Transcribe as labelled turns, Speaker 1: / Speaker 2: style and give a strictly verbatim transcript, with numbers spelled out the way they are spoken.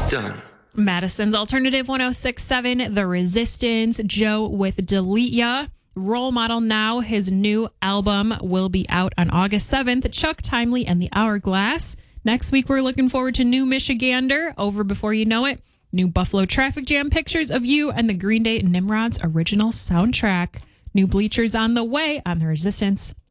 Speaker 1: done.
Speaker 2: Madison's Alternative one oh six point seven, The Resistance, Joe with Delete Ya. Role Model Now, his new album will be out on August seventh. Chuck Timely and the Hourglass. Next week, we're looking forward to New Michigander, Over Before You Know It. New Buffalo Traffic Jam pictures of you and the Green Day Nimrod's original soundtrack. New Bleachers on the way on The Resistance.